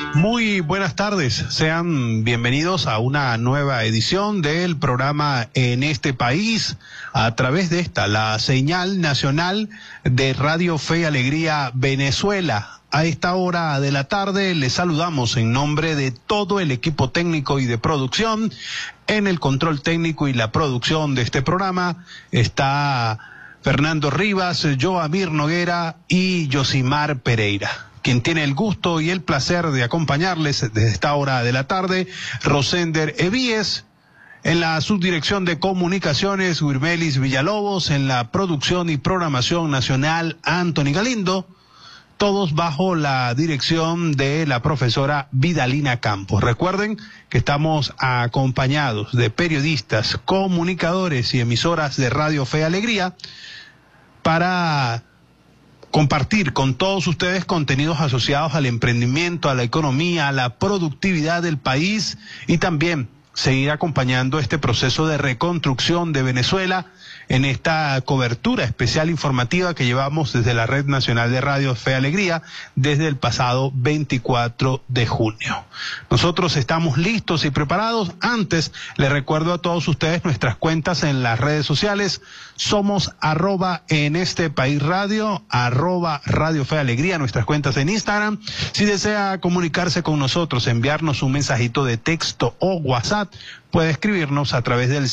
Muy buenas tardes, sean bienvenidos a una nueva edición del programa En este País, a través de la señal nacional de Radio Fe y Alegría Venezuela. A esta hora de la tarde les saludamos en nombre de todo el equipo técnico y de producción. En el control técnico y la producción de este programa está Fernando Rivas, Joamir Noguera y Yosimar Pereira. Quien tiene el gusto y el placer de acompañarles desde esta hora de la tarde, Rosender Evíes. En la subdirección de comunicaciones, Wirmelis Villalobos. En la producción y programación nacional, Anthony Galindo. Todos bajo la dirección de la profesora Vidalina Campos. Recuerden que estamos acompañados de periodistas, comunicadores y emisoras de Radio Fe y Alegría para compartir con todos ustedes contenidos asociados al emprendimiento, a la economía, a la productividad del país y también seguir acompañando este proceso de reconstrucción de Venezuela en esta cobertura especial informativa que llevamos desde la Red Nacional de Radio Fe y Alegría desde el pasado 24 de junio. Nosotros estamos listos y preparados. Antes, les recuerdo a todos ustedes nuestras cuentas en las redes sociales. Somos @en este país radio, @Radio Fe y Alegría, nuestras cuentas en Instagram. Si desea comunicarse con nosotros, enviarnos un mensajito de texto o WhatsApp, puede escribirnos a través del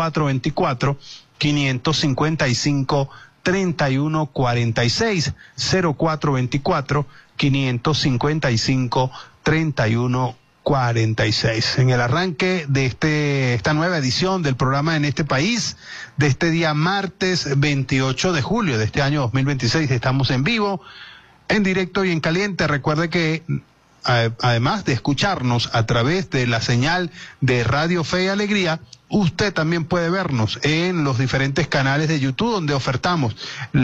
0424-555-3146, 0424-555-3146. En el arranque de esta nueva edición del programa En este País, de este día martes 28 de julio de este año 2026, estamos en vivo, en directo y en caliente. Recuerde que además de escucharnos a través de la señal de Radio Fe y Alegría, usted también puede vernos en los diferentes canales de YouTube donde ofertamos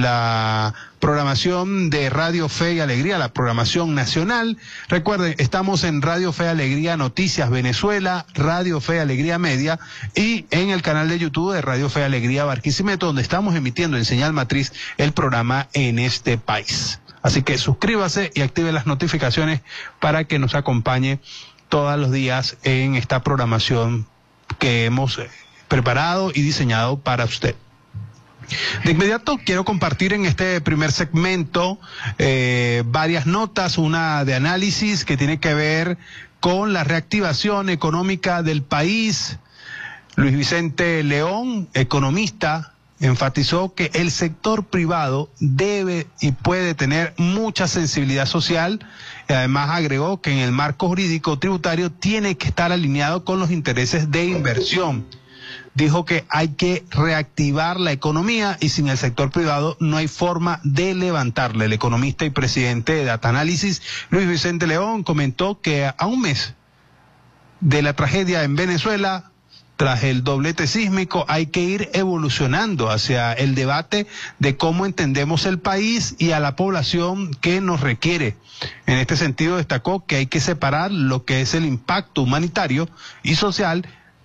la programación de Radio Fe y Alegría, la programación nacional. Recuerden, estamos en Radio Fe y Alegría Noticias Venezuela, Radio Fe y Alegría Media y en el canal de YouTube de Radio Fe y Alegría Barquisimeto, donde estamos emitiendo en señal matriz el programa En este País. Así que suscríbase y active las notificaciones para que nos acompañe todos los días en esta programación que hemos preparado y diseñado para usted. De inmediato quiero compartir en este primer segmento varias notas, una de análisis que tiene que ver con la reactivación económica del país. Luis Vicente León, economista, enfatizó que el sector privado debe y puede tener mucha sensibilidad social y además agregó que en el marco jurídico tributario tiene que estar alineado con los intereses de inversión. Dijo que hay que reactivar la economía y sin el sector privado no hay forma de levantarle. El economista y presidente de Data Análisis, Luis Vicente León, comentó que a un mes de la tragedia en Venezuela, tras el doblete sísmico, hay que ir evolucionando hacia el debate de cómo entendemos el país y a la población que nos requiere. En este sentido, destacó que hay que separar lo que es el impacto humanitario y social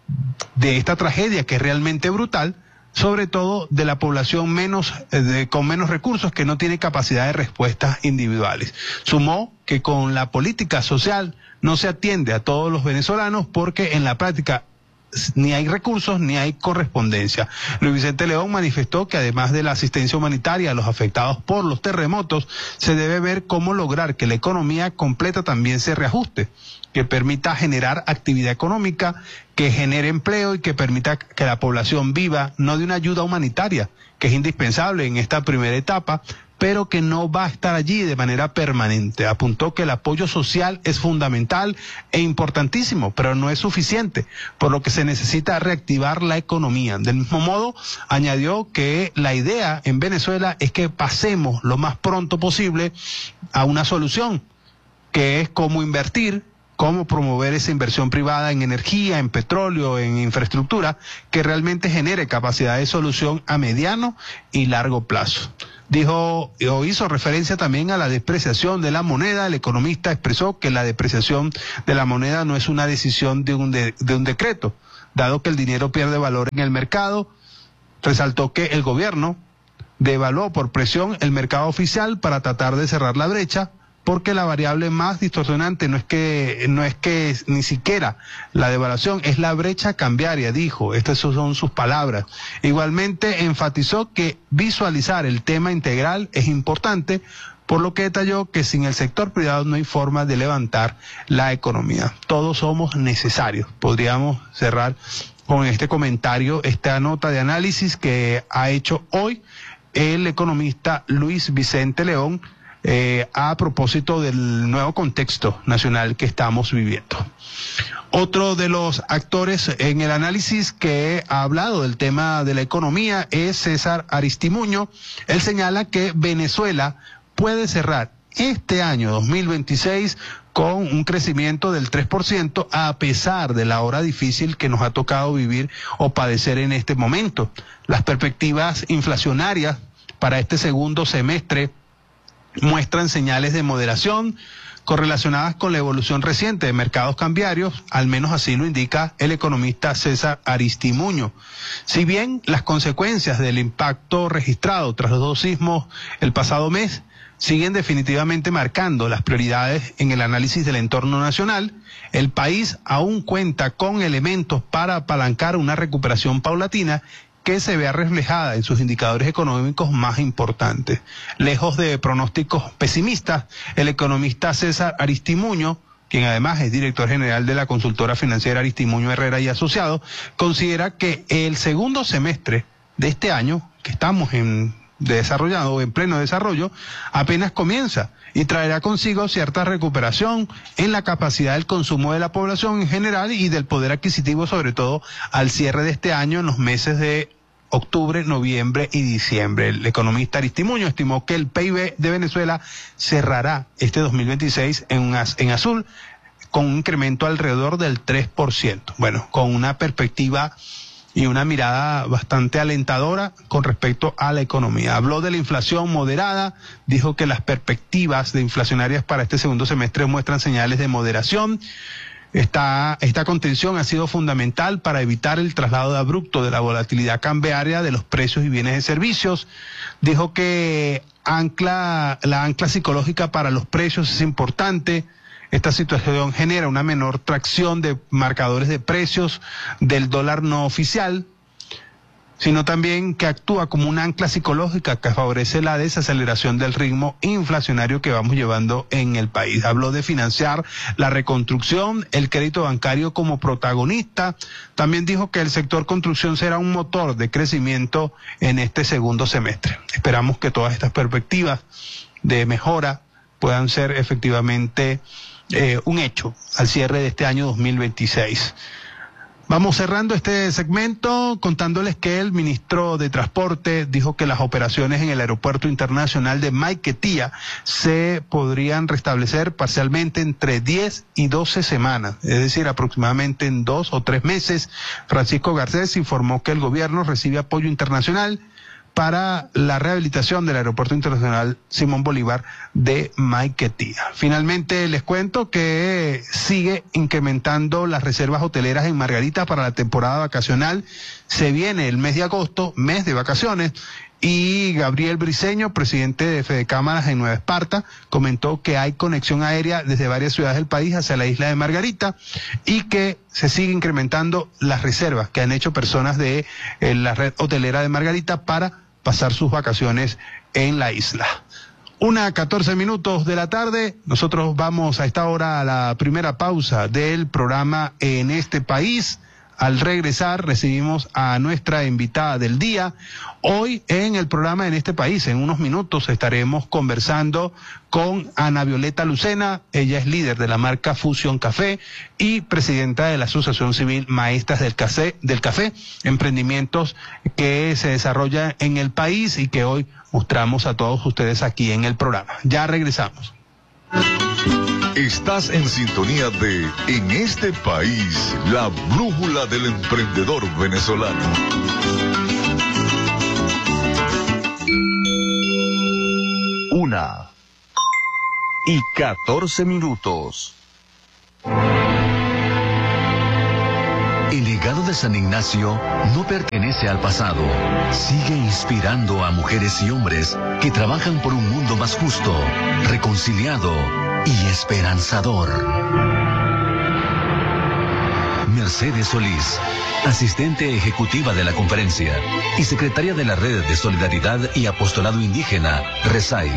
de esta tragedia, que es realmente brutal, sobre todo de la población con menos recursos, que no tiene capacidad de respuestas individuales. Sumó que con la política social no se atiende a todos los venezolanos porque en la práctica ni hay recursos ni hay correspondencia. Luis Vicente León manifestó que además de la asistencia humanitaria a los afectados por los terremotos, se debe ver cómo lograr que la economía completa también se reajuste, que permita generar actividad económica, que genere empleo y que permita que la población viva no de una ayuda humanitaria, que es indispensable en esta primera etapa, pero que no va a estar allí de manera permanente. Apuntó que el apoyo social es fundamental e importantísimo, pero no es suficiente, por lo que se necesita reactivar la economía. Del mismo modo, añadió que la idea en Venezuela es que pasemos lo más pronto posible a una solución, que es cómo invertir, cómo promover esa inversión privada en energía, en petróleo, en infraestructura, que realmente genere capacidad de solución a mediano y largo plazo. Dijo o hizo referencia también a la depreciación de la moneda. El economista expresó que la depreciación de la moneda no es una decisión de un decreto, dado que el dinero pierde valor en el mercado. Resaltó que el gobierno devaluó por presión el mercado oficial para tratar de cerrar la brecha porque la variable más distorsionante no es que ni siquiera la devaluación, es la brecha cambiaria, dijo. Estas son sus palabras. Igualmente enfatizó que visualizar el tema integral es importante, por lo que detalló que sin el sector privado no hay forma de levantar la economía. Todos somos necesarios. Podríamos cerrar con este comentario, esta nota de análisis que ha hecho hoy el economista Luis Vicente León a propósito del nuevo contexto nacional que estamos viviendo. Otro de los actores en el análisis que ha hablado del tema de la economía es César Aristimuño. Él señala que Venezuela puede cerrar este año 2026 con un crecimiento del 3%, a pesar de la hora difícil que nos ha tocado vivir o padecer en este momento. Las perspectivas inflacionarias para este segundo semestre muestran señales de moderación correlacionadas con la evolución reciente de mercados cambiarios, al menos así lo indica el economista César Aristimuño. Si bien las consecuencias del impacto registrado tras los 2 sismos el pasado mes siguen definitivamente marcando las prioridades en el análisis del entorno nacional, el país aún cuenta con elementos para apalancar una recuperación paulatina que se vea reflejada en sus indicadores económicos más importantes. Lejos de pronósticos pesimistas, el economista César Aristimuño, quien además es director general de la consultora financiera Aristimuño Herrera y Asociados, considera que el segundo semestre de este año, que estamos en pleno desarrollo, apenas comienza y traerá consigo cierta recuperación en la capacidad del consumo de la población en general y del poder adquisitivo, sobre todo al cierre de este año en los meses de octubre, noviembre y diciembre. El economista Aristimuño estimó que el PIB de Venezuela cerrará este 2026 en azul, con un incremento alrededor del 3%. Bueno, con una perspectiva y una mirada bastante alentadora con respecto a la economía. Habló de la inflación moderada, dijo que las perspectivas de inflacionarias para este segundo semestre muestran señales de moderación. Esta contención ha sido fundamental para evitar el traslado abrupto de la volatilidad cambiaria de los precios y bienes de servicios. Dijo que la ancla psicológica para los precios es importante. Esta situación genera una menor tracción de marcadores de precios del dólar no oficial, sino también que actúa como una ancla psicológica que favorece la desaceleración del ritmo inflacionario que vamos llevando en el país. Habló de financiar la reconstrucción, el crédito bancario como protagonista. También dijo que el sector construcción será un motor de crecimiento en este segundo semestre. Esperamos que todas estas perspectivas de mejora puedan ser efectivamente un hecho al cierre de este año 2026. Vamos cerrando este segmento contándoles que el ministro de Transporte dijo que las operaciones en el aeropuerto internacional de Maiquetía se podrían restablecer parcialmente entre 10 y 12 semanas, es decir, aproximadamente en 2 o 3 meses. Francisco Garcés informó que el gobierno recibe apoyo internacional para la rehabilitación del Aeropuerto Internacional Simón Bolívar de Maiquetía. Finalmente les cuento que sigue incrementando las reservas hoteleras en Margarita para la temporada vacacional. Se viene el mes de agosto, mes de vacaciones, y Gabriel Briceño, presidente de Fedecámaras en Nueva Esparta, comentó que hay conexión aérea desde varias ciudades del país hacia la isla de Margarita y que se sigue incrementando las reservas que han hecho personas de la red hotelera de Margarita para pasar sus vacaciones en la isla. 1:14 de la tarde, nosotros vamos a esta hora a la primera pausa del programa En este País. Al regresar recibimos a nuestra invitada del día. Hoy en el programa En este País, en unos minutos, estaremos conversando con Ana Violeta Lucena. Ella es líder de la marca Fusión Café y presidenta de la Asociación Civil Maestras del Café, emprendimientos que se desarrollan en el país y que hoy mostramos a todos ustedes aquí en el programa. Ya regresamos. Estás en sintonía de En este País, la brújula del emprendedor venezolano. 1:14. El legado de San Ignacio no pertenece al pasado. Sigue inspirando a mujeres y hombres que trabajan por un mundo más justo, reconciliado y esperanzador. Mercedes Solís, asistente ejecutiva de la conferencia y secretaria de la Red de Solidaridad y Apostolado Indígena, RESAI.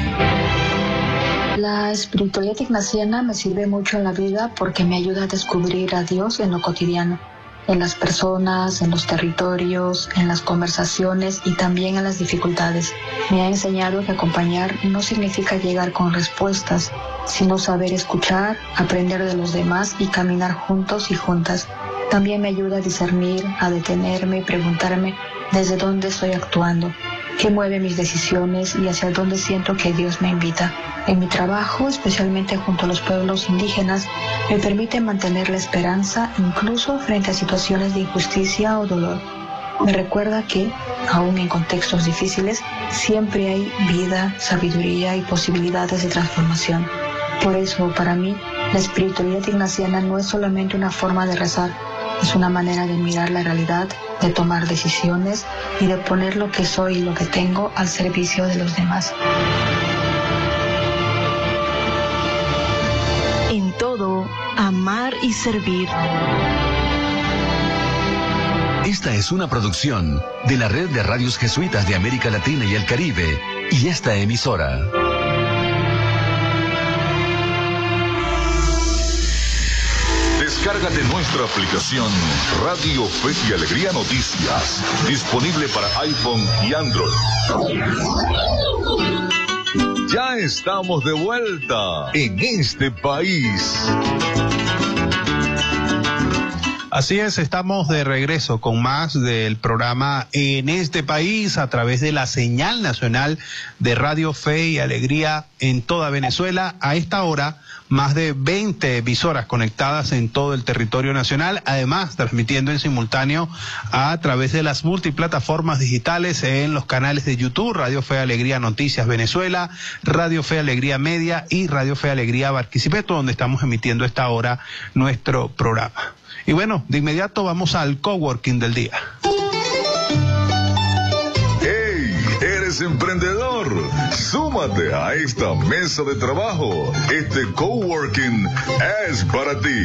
La espiritualidad ignaciana me sirve mucho en la vida porque me ayuda a descubrir a Dios en lo cotidiano, en las personas, en los territorios, en las conversaciones y también en las dificultades. Me ha enseñado que acompañar no significa llegar con respuestas, sino saber escuchar, aprender de los demás y caminar juntos y juntas. También me ayuda a discernir, a detenerme y preguntarme desde dónde estoy actuando, qué mueve mis decisiones y hacia dónde siento que Dios me invita. En mi trabajo, especialmente junto a los pueblos indígenas, me permite mantener la esperanza incluso frente a situaciones de injusticia o dolor. Me recuerda que, aún en contextos difíciles, siempre hay vida, sabiduría y posibilidades de transformación. Por eso, para mí, la espiritualidad ignaciana no es solamente una forma de rezar, es una manera de mirar la realidad, de tomar decisiones y de poner lo que soy y lo que tengo al servicio de los demás. En todo, amar y servir. Esta es una producción de la Red de Radios Jesuitas de América Latina y el Caribe y esta emisora. Descárgate nuestra aplicación Radio Fe y Alegría Noticias, disponible para iPhone y Android. Ya estamos de vuelta en este país. Así es, estamos de regreso con más del programa En este país a través de la señal nacional de Radio Fe y Alegría en toda Venezuela. A esta hora, más de 20 emisoras conectadas en todo el territorio nacional, además transmitiendo en simultáneo a través de las multiplataformas digitales en los canales de YouTube, Radio Fe Alegría Noticias Venezuela, Radio Fe Alegría Media y Radio Fe Alegría Barquisimeto, donde estamos emitiendo a esta hora nuestro programa. Y bueno, de inmediato vamos al coworking del día. ¡Hey! ¿Eres emprendedor? Súmate a esta mesa de trabajo. Este coworking es para ti.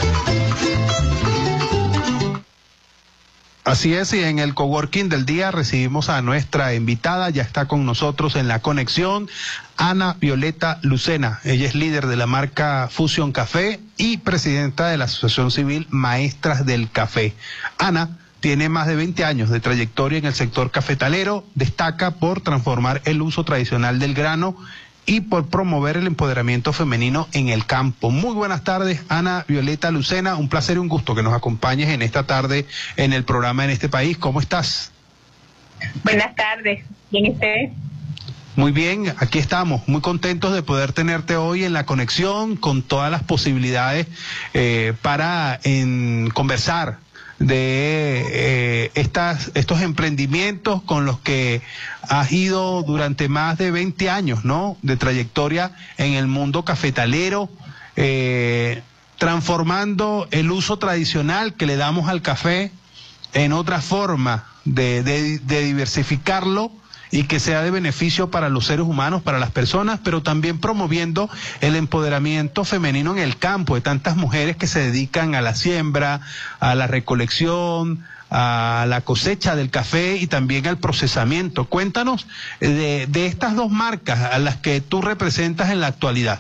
Así es, y en el coworking del día recibimos a nuestra invitada, ya está con nosotros en la conexión, Ana Violeta Lucena. Ella es líder de la marca Fusion Café y presidenta de la Asociación Civil Maestras del Café. Ana tiene más de 20 años de trayectoria en el sector cafetalero, destaca por transformar el uso tradicional del grano y por promover el empoderamiento femenino en el campo. Muy buenas tardes, Ana Violeta Lucena, un placer y un gusto que nos acompañes en esta tarde en el programa En este país. ¿Cómo estás? Buenas tardes, ¿bien usted? Muy bien, aquí estamos, muy contentos de poder tenerte hoy en la conexión con todas las posibilidades para conversar de estos emprendimientos con los que has ido durante más de 20 años, ¿no?, de trayectoria en el mundo cafetalero, transformando el uso tradicional que le damos al café en otra forma de diversificarlo y que sea de beneficio para los seres humanos, para las personas, pero también promoviendo el empoderamiento femenino en el campo de tantas mujeres que se dedican a la siembra, a la recolección, a la cosecha del café y también al procesamiento. Cuéntanos de estas dos marcas a las que tú representas en la actualidad.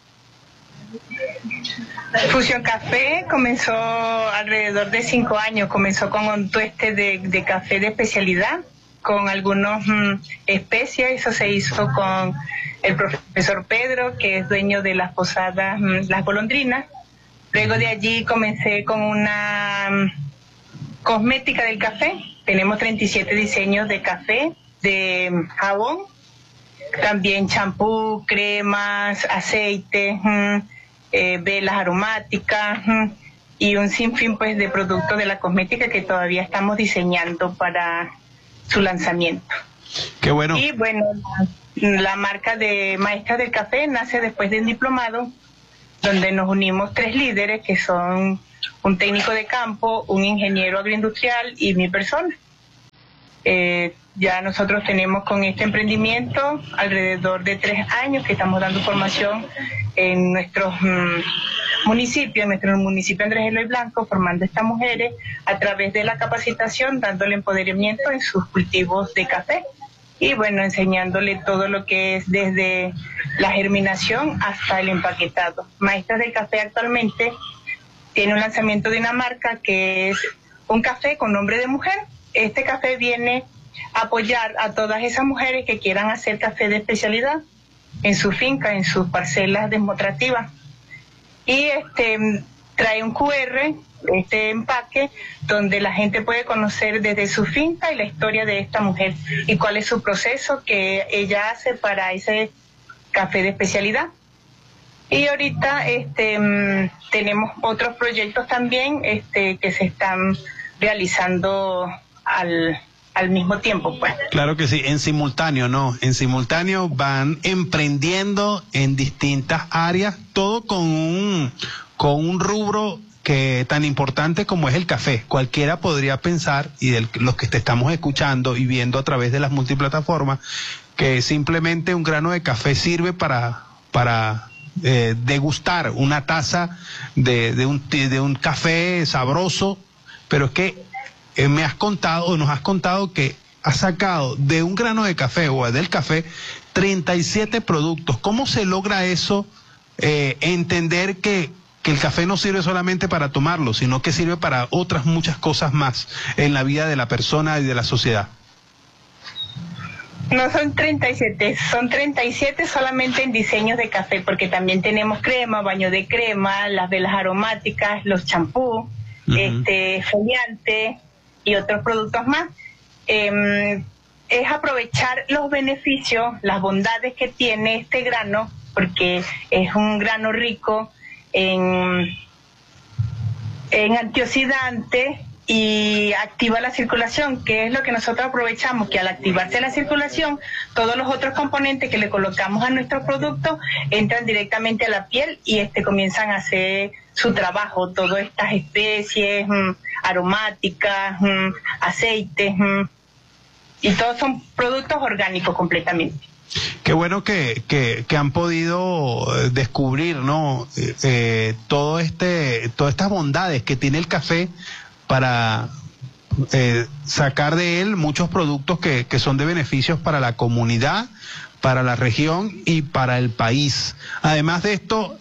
Fusion Café comenzó alrededor de 5 años, comenzó con un tueste de café de especialidad, con algunas especias. Eso se hizo con el profesor Pedro, que es dueño de las posadas Las Golondrinas. Luego de allí comencé con una cosmética del café. Tenemos 37 diseños de café, de jabón, también champú, cremas, aceites, velas aromáticas y un sinfín pues de productos de la cosmética que todavía estamos diseñando para su lanzamiento. Qué bueno. Y bueno, la marca de Maestras del Café nace después de un diplomado donde nos unimos 3 líderes que son un técnico de campo, un ingeniero agroindustrial y mi persona. Ya nosotros tenemos con este emprendimiento alrededor de 3 años que estamos dando formación en nuestros municipios, en nuestro municipio Andrés Eloy Blanco, formando a estas mujeres a través de la capacitación, dándole empoderamiento en sus cultivos de café y bueno, enseñándole todo lo que es desde la germinación hasta el empaquetado. Maestras del Café actualmente tiene un lanzamiento de una marca que es un café con nombre de mujer. Este café viene a apoyar a todas esas mujeres que quieran hacer café de especialidad en su finca, en sus parcelas demostrativas. Y trae un QR, este empaque, donde la gente puede conocer desde su finca y la historia de esta mujer y cuál es su proceso que ella hace para ese café de especialidad. Y ahorita tenemos otros proyectos también que se están realizando al mismo tiempo, pues. Claro que sí, en simultáneo, ¿no? En simultáneo van emprendiendo en distintas áreas, todo con un rubro que tan importante como es el café. Cualquiera podría pensar, y de los que te estamos escuchando y viendo a través de las multiplataformas, que simplemente un grano de café sirve para degustar una taza de un café sabroso, pero es que nos has contado que has sacado de un grano de café o del café 37 productos. ¿Cómo se logra eso? Entender que el café no sirve solamente para tomarlo, sino que sirve para otras muchas cosas más en la vida de la persona y de la sociedad. No son 37, son 37 solamente en diseños de café, porque también tenemos crema, baño de crema, las velas aromáticas, los champús, foliante y otros productos más. Es aprovechar los beneficios, las bondades que tiene este grano, porque es un grano rico en antioxidantes y activa la circulación, que es lo que nosotros aprovechamos, que al activarse la circulación, todos los otros componentes que le colocamos a nuestros productos entran directamente a la piel y comienzan a hacer su trabajo, todas estas especies aromáticas, aceites, y todos son productos orgánicos completamente. Qué bueno que han podido descubrir, ¿no? Todas estas bondades que tiene el café para sacar de él muchos productos que son de beneficios para la comunidad, para la región y para el país. Además de esto,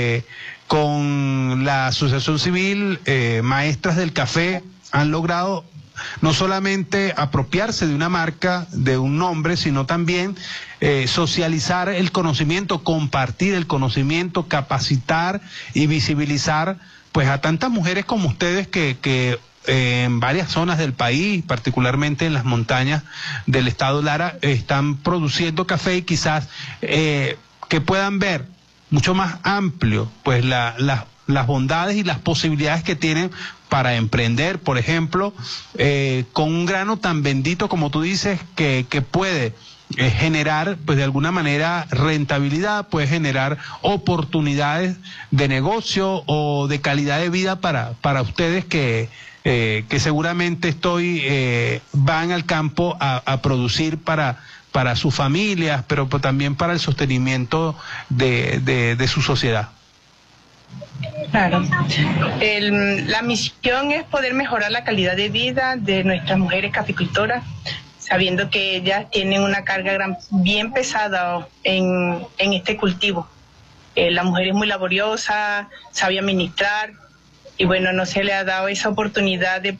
con la Asociación Civil Maestras del Café han logrado no solamente apropiarse de una marca, de un nombre, sino también socializar el conocimiento, compartir el conocimiento, capacitar y visibilizar pues a tantas mujeres como ustedes que en varias zonas del país, particularmente en las montañas del estado Lara, están produciendo café y quizás que puedan ver mucho más amplio pues las bondades y las posibilidades que tienen para emprender, por ejemplo, con un grano tan bendito como tú dices, que puede generar, pues de alguna manera, rentabilidad, puede generar oportunidades de negocio o de calidad de vida para ustedes que seguramente van al campo a producir para sus familias, pero también para el sostenimiento de su sociedad. Claro. La misión es poder mejorar la calidad de vida de nuestras mujeres caficultoras, sabiendo que ellas tienen una carga bien pesada en este cultivo. La mujer es muy laboriosa, sabe administrar, y bueno, no se le ha dado esa oportunidad de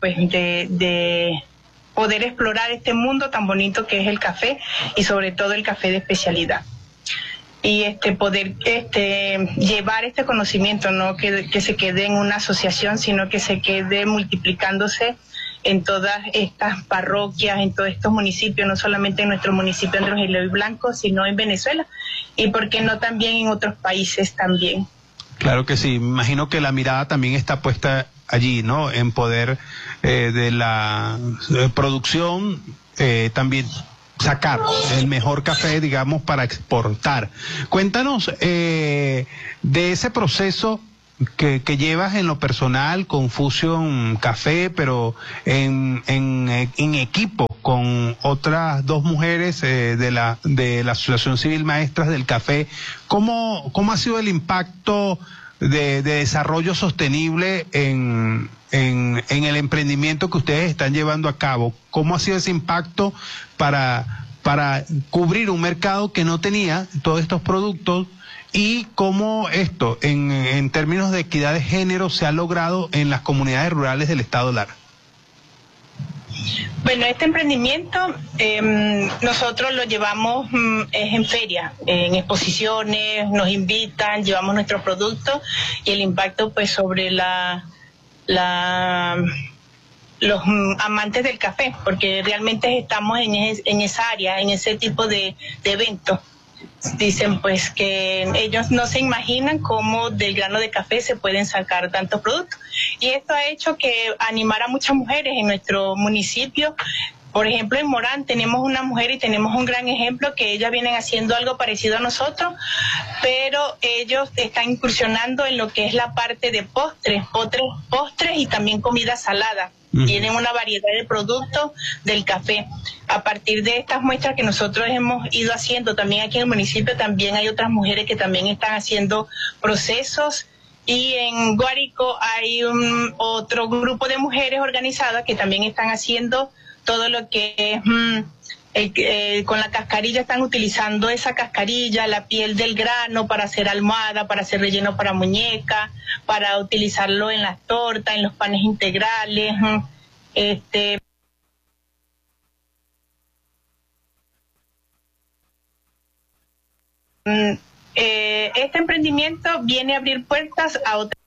poder explorar este mundo tan bonito que es el café, y sobre todo el café de especialidad. Y poder llevar este conocimiento, no que se quede en una asociación, sino que se quede multiplicándose en todas estas parroquias, en todos estos municipios, no solamente en nuestro municipio Andrés Eloy Blanco, sino en Venezuela, y por qué no también en otros países también. Claro que sí, me imagino que la mirada también está puesta allí, ¿no? En poder de la producción también sacar el mejor café, digamos, para exportar. Cuéntanos de ese proceso que llevas en lo personal con Fusion Café, pero en equipo con otras dos mujeres de la Asociación Civil Maestras del Café, ¿cómo ha sido el impacto de desarrollo sostenible en el emprendimiento que ustedes están llevando a cabo? ¿Cómo ha sido ese impacto para cubrir un mercado que no tenía todos estos productos? Y cómo esto, en términos de equidad de género, se ha logrado en las comunidades rurales del estado Lara. Bueno, este emprendimiento nosotros lo llevamos es en feria, en exposiciones, nos invitan, llevamos nuestros productos y el impacto pues sobre los amantes del café, porque realmente estamos en esa área, en ese tipo de eventos. Dicen pues que ellos no se imaginan cómo del grano de café se pueden sacar tantos productos. Y esto ha hecho que animara a muchas mujeres en nuestro municipio. Por ejemplo, en Morán tenemos una mujer y tenemos un gran ejemplo que ellas vienen haciendo algo parecido a nosotros, pero ellos están incursionando en lo que es la parte de postres y también comida salada. Tienen una variedad de productos del café. A partir de estas muestras que nosotros hemos ido haciendo, también aquí en el municipio también hay otras mujeres que también están haciendo procesos. Y en Guárico hay otro grupo de mujeres organizadas que también están haciendo todo lo que es con la cascarilla, están utilizando esa cascarilla, la piel del grano para hacer almohada, para hacer relleno para muñeca, para utilizarlo en las tortas, en los panes integrales. Este emprendimiento viene a abrir puertas a otras